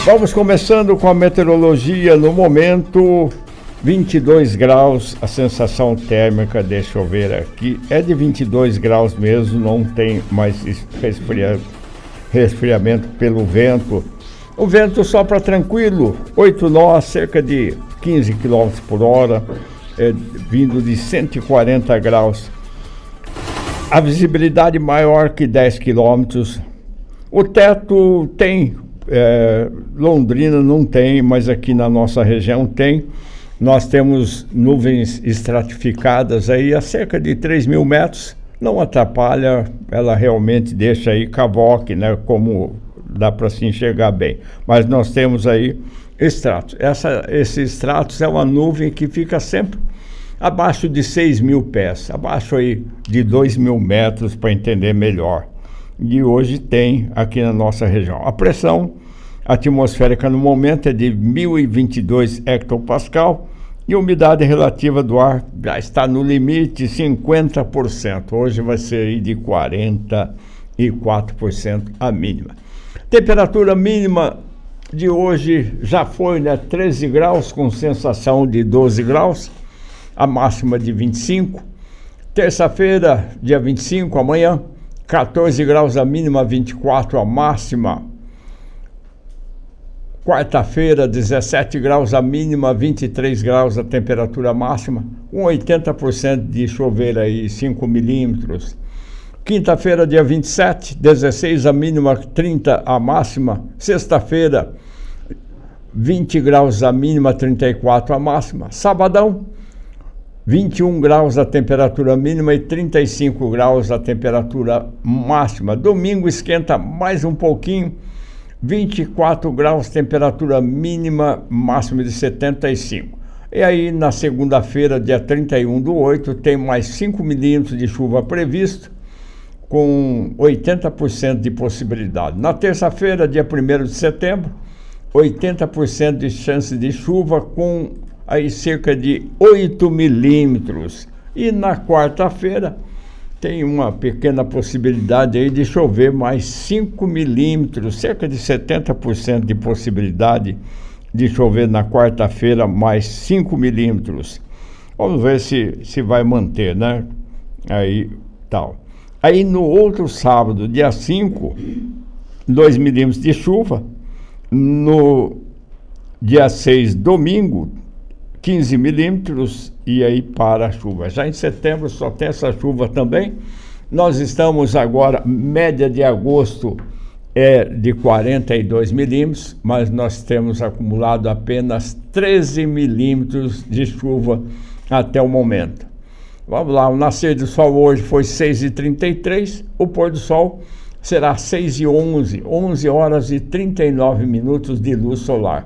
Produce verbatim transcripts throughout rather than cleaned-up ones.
Vamos começando com a meteorologia. No momento, vinte e dois graus, a sensação térmica, deixa eu ver aqui, é de vinte e dois graus mesmo, não tem mais resfria, resfriamento pelo vento. O vento sopra tranquilo, oito nós, cerca de quinze quilômetros por hora, é, vindo de cento e quarenta graus. A visibilidade maior que dez quilômetros. O teto tem, é, Londrina não tem, mas aqui na nossa região tem. Nós temos nuvens estratificadas aí a cerca de três mil metros. Não atrapalha, ela realmente deixa aí cavoque, né? Como dá para se enxergar bem. Mas nós temos aí estratos. Essa, esses estratos é uma nuvem que fica sempre abaixo de seis mil pés, abaixo aí de dois mil metros, para entender melhor. E hoje tem aqui na nossa região. A pressão atmosférica no momento é de mil e vinte e dois hectopascal e a umidade relativa do ar já está no limite, cinquenta por cento. Hoje vai ser aí de quarenta e quatro por cento a mínima. Temperatura mínima de hoje já foi, né, treze graus, com sensação de doze graus, a máxima de vinte e cinco. Terça-feira, dia vinte e cinco, amanhã, quatorze graus a mínima, vinte e quatro a máxima. Quarta-feira, dezessete graus a mínima, vinte e três graus a temperatura máxima, com oitenta por cento de chover aí, cinco milímetros. Quinta-feira, dia vinte e sete, dezesseis a mínima, trinta a máxima. Sexta-feira, vinte graus a mínima, trinta e quatro a máxima. Sabadão, vinte e um graus a temperatura mínima e trinta e cinco graus a temperatura máxima. Domingo esquenta mais um pouquinho, vinte e quatro graus, temperatura mínima, máxima de setenta e cinco. E aí na segunda-feira, dia trinta e um do oito, tem mais cinco milímetros de chuva previsto, com oitenta por cento de possibilidade. Na terça-feira, dia primeiro de setembro, oitenta por cento de chance de chuva, com aí cerca de oito milímetros. E na quarta-feira tem uma pequena possibilidade aí de chover mais cinco milímetros, cerca de setenta por cento de possibilidade de chover na quarta-feira, mais cinco milímetros. Vamos ver se, se vai manter, né? Aí, tal. Aí no outro sábado, dia cinco, dois milímetros de chuva. No dia seis, domingo, quinze milímetros, e aí para a chuva. Já em setembro só tem essa chuva também. Nós estamos agora, média de agosto é de quarenta e dois milímetros, mas nós temos acumulado apenas treze milímetros de chuva até o momento. Vamos lá, o nascer do sol hoje foi seis e trinta e três, o pôr do sol será seis e onze, onze horas e trinta e nove minutos de luz solar.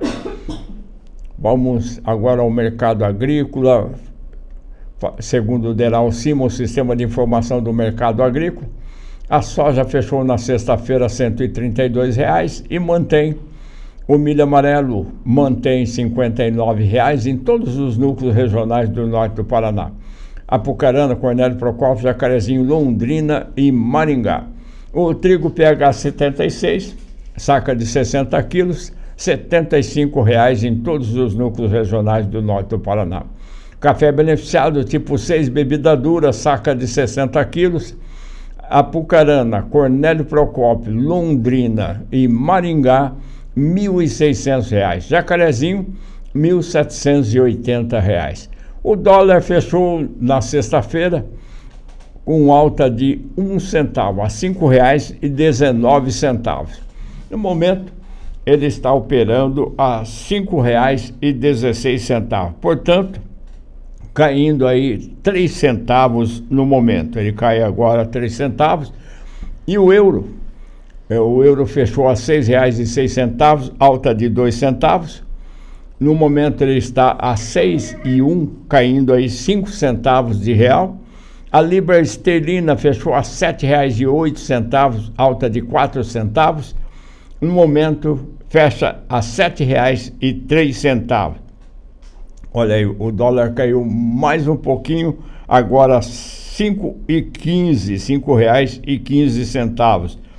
Vamos agora ao mercado agrícola. Segundo o Deral Cima, o Sistema de Informação do Mercado Agrícola, a soja fechou na sexta-feira cento e trinta e dois reais e mantém. O milho amarelo mantém cinquenta e nove reais em todos os núcleos regionais do norte do Paraná. Apucarana, Cornélio Procópio, Jacarezinho, Londrina e Maringá. O trigo P H setenta e seis, saca de sessenta quilos, setenta e cinco reais em todos os núcleos regionais do norte do Paraná. Café beneficiado tipo seis, bebida dura, saca de sessenta quilos. Apucarana, Cornélio Procópio, Londrina e Maringá, mil e seiscentos reais. Jacarezinho, mil setecentos e oitenta reais. O dólar fechou na sexta-feira com alta de um centavo, a cinco reais e dezenove centavos. No momento, ele está operando a cinco reais e dezesseis centavos. Portanto, caindo aí três centavos no momento. Ele cai agora três centavos. E o euro, o euro fechou a seis reais e seis centavos, alta de dois centavos. No momento ele está a seis e um, caindo aí cinco centavos de real. A libra esterlina fechou a sete reais e oito centavos, alta de quatro centavos. No momento fecha a sete reais e três centavos. Olha aí, o dólar caiu mais um pouquinho, agora cinco e quinze, cinco reais e quinze centavos.